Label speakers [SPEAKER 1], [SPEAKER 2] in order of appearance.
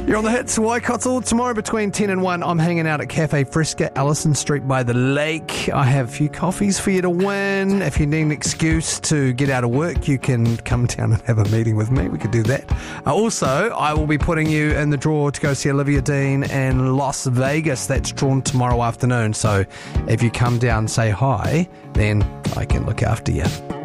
[SPEAKER 1] You're on the hits, Waikato. Tomorrow between 10 and 1, I'm hanging out at Cafe Fresca, Allison Street by the lake. I have a few coffees for you to win. If you need an excuse to get out of work, you can come down and have a meeting with me. We could do that. Also, I will be putting you in the draw to go see Olivia Dean in Las Vegas. That's drawn tomorrow afternoon. So if you come down and say hi, then I can look after you.